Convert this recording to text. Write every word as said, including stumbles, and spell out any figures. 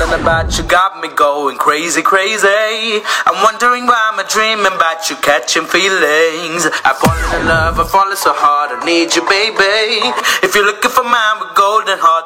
Something about you got me going crazy, crazy. I'm wondering why I'm dreaming about you catching feelings. I've fallen in love, I've fallen so hard, I need you, baby. If you're looking for mine with golden heart,